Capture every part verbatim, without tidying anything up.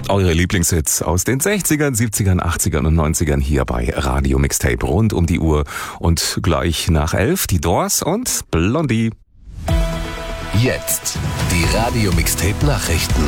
Eure Lieblingshits aus den sechzigern, siebzigern, achtzigern und neunzigern hier bei Radio Mixtape rund um die Uhr. Und gleich nach elf die Doors und Blondie. Jetzt die Radio Mixtape Nachrichten.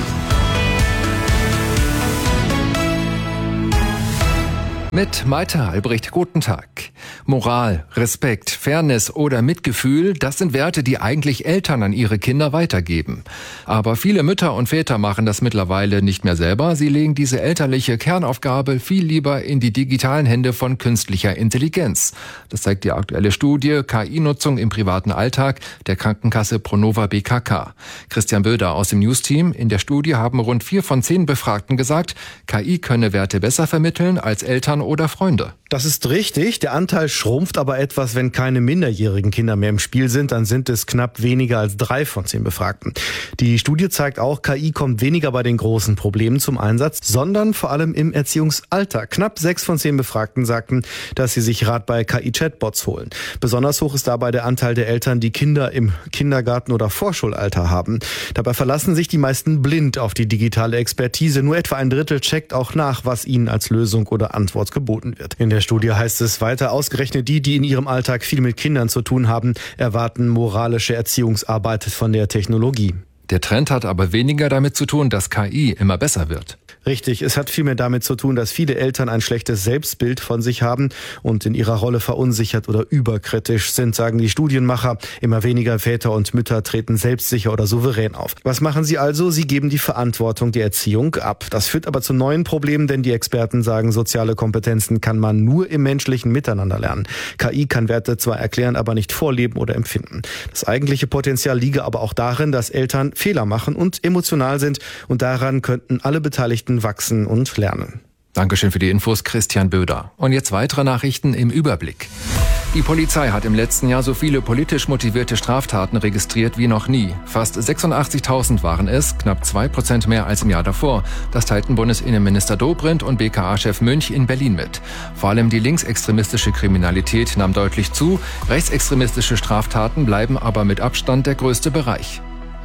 Mit Maite Albrecht, guten Tag. Moral, Respekt, Fairness oder Mitgefühl, das sind Werte, die eigentlich Eltern an ihre Kinder weitergeben. Aber viele Mütter und Väter machen das mittlerweile nicht mehr selber. Sie legen diese elterliche Kernaufgabe viel lieber in die digitalen Hände von künstlicher Intelligenz. Das zeigt die aktuelle Studie K I-Nutzung im privaten Alltag der Krankenkasse Pronova B K K. Christian Böder aus dem News-Team. In der Studie haben rund vier von zehn Befragten gesagt, K I könne Werte besser vermitteln als Eltern oder Freunde. Das ist richtig. Der Anteil schrumpft aber etwas, wenn keine minderjährigen Kinder mehr im Spiel sind. Dann sind es knapp weniger als drei von zehn Befragten. Die Studie zeigt auch, K I kommt weniger bei den großen Problemen zum Einsatz, sondern vor allem im Erziehungsalltag. Knapp sechs von zehn Befragten sagten, dass sie sich Rat bei K I-Chatbots holen. Besonders hoch ist dabei der Anteil der Eltern, die Kinder im Kindergarten- oder Vorschulalter haben. Dabei verlassen sich die meisten blind auf die digitale Expertise. Nur etwa ein Drittel checkt auch nach, was ihnen als Lösung oder Antwort geboten wird. In der Studie heißt es weiter, ausgerechnet die, die in ihrem Alltag viel mit Kindern zu tun haben, erwarten moralische Erziehungsarbeit von der Technologie. Der Trend hat aber weniger damit zu tun, dass K I immer besser wird. Richtig, es hat vielmehr damit zu tun, dass viele Eltern ein schlechtes Selbstbild von sich haben und in ihrer Rolle verunsichert oder überkritisch sind, sagen die Studienmacher. Immer weniger Väter und Mütter treten selbstsicher oder souverän auf. Was machen sie also? Sie geben die Verantwortung der Erziehung ab. Das führt aber zu neuen Problemen, denn die Experten sagen, soziale Kompetenzen kann man nur im menschlichen Miteinander lernen. K I kann Werte zwar erklären, aber nicht vorleben oder empfinden. Das eigentliche Potenzial liege aber auch darin, dass Eltern Fehler machen und emotional sind, und daran könnten alle Beteiligten wachsen und lernen. Dankeschön für die Infos, Christian Böder. Und jetzt weitere Nachrichten im Überblick. Die Polizei hat im letzten Jahr so viele politisch motivierte Straftaten registriert wie noch nie. Fast sechsundachtzigtausend waren es, knapp zwei Prozent mehr als im Jahr davor. Das teilten Bundesinnenminister Dobrindt und B K A-Chef Münch in Berlin mit. Vor allem die linksextremistische Kriminalität nahm deutlich zu. Rechtsextremistische Straftaten bleiben aber mit Abstand der größte Bereich.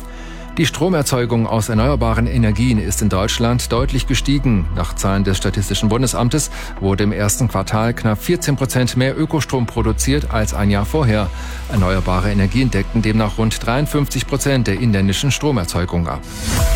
Die Stromerzeugung aus erneuerbaren Energien ist in Deutschland deutlich gestiegen. Nach Zahlen des Statistischen Bundesamtes wurde im ersten Quartal knapp vierzehn Prozent mehr Ökostrom produziert als ein Jahr vorher. Erneuerbare Energien deckten demnach rund dreiundfünfzig Prozent der inländischen Stromerzeugung ab.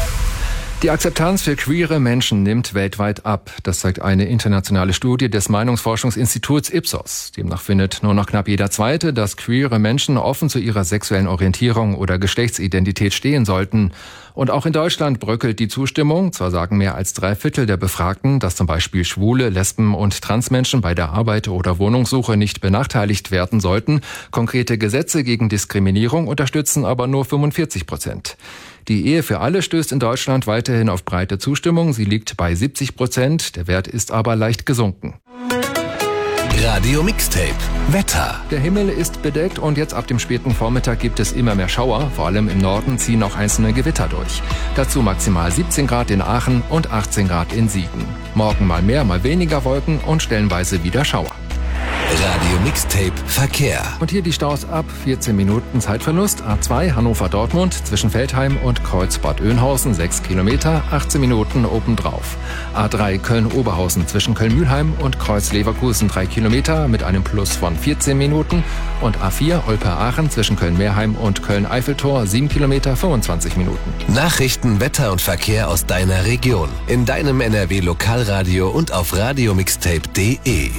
Die Akzeptanz für queere Menschen nimmt weltweit ab. Das zeigt eine internationale Studie des Meinungsforschungsinstituts Ipsos. Demnach findet nur noch knapp jeder Zweite, dass queere Menschen offen zu ihrer sexuellen Orientierung oder Geschlechtsidentität stehen sollten. Und auch in Deutschland bröckelt die Zustimmung. Zwar sagen mehr als drei Viertel der Befragten, dass zum Beispiel Schwule, Lesben und Transmenschen bei der Arbeit oder Wohnungssuche nicht benachteiligt werden sollten. Konkrete Gesetze gegen Diskriminierung unterstützen aber nur fünfundvierzig Prozent. Die Ehe für alle stößt in Deutschland weiterhin auf breite Zustimmung. Sie liegt bei siebzig Prozent. Der Wert ist aber leicht gesunken. Radio Mixtape Wetter. Der Himmel ist bedeckt und jetzt ab dem späten Vormittag gibt es immer mehr Schauer. Vor allem im Norden ziehen auch einzelne Gewitter durch. Dazu maximal siebzehn Grad in Aachen und achtzehn Grad in Siegen. Morgen mal mehr, mal weniger Wolken und stellenweise wieder Schauer. Radio Mixtape Verkehr. Und hier die Staus ab vierzehn Minuten Zeitverlust. A zwei Hannover-Dortmund zwischen Veltheim und Kreuzbad Oeynhausen sechs Kilometer, achtzehn Minuten obendrauf. A drei Köln-Oberhausen zwischen Köln-Mühlheim und Kreuz-Leverkusen drei Kilometer mit einem Plus von vierzehn Minuten. Und A vier Olpe-Aachen zwischen Köln-Meerheim und Köln-Eiffeltor sieben Kilometer, fünfundzwanzig Minuten. Nachrichten, Wetter und Verkehr aus deiner Region. In deinem N R W-Lokalradio und auf radiomixtape punkt de.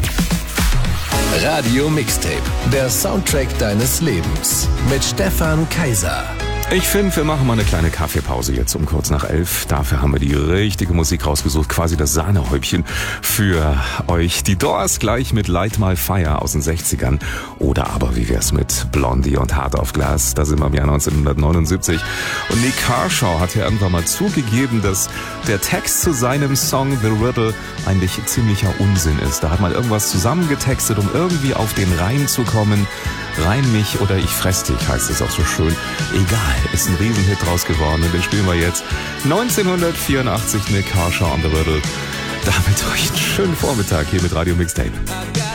Radio Mixtape, der Soundtrack deines Lebens mit Stefan Kaiser. Ich finde, wir machen mal eine kleine Kaffeepause jetzt um kurz nach elf. Dafür haben wir die richtige Musik rausgesucht, quasi das Sahnehäubchen für euch. Die Doors gleich mit Light My Fire aus den sechzigern. Oder aber wie wär's mit Blondie und Hard of Glass? Da sind wir im Jahr neunzehnhundertneunundsiebzig. Und Nick Kershaw hat ja irgendwann mal zugegeben, dass der Text zu seinem Song The Riddle eigentlich ziemlicher Unsinn ist. Da hat man irgendwas zusammengetextet, um irgendwie auf den Reim zu kommen. Reim mich oder ich fress dich, heißt es auch so schön. Egal, ist ein Riesenhit draus geworden und den spielen wir jetzt. neunzehnhundertvierundachtzig, Nick Kershaw on The Riddle. Damit euch einen schönen Vormittag hier mit Radio Mixtape.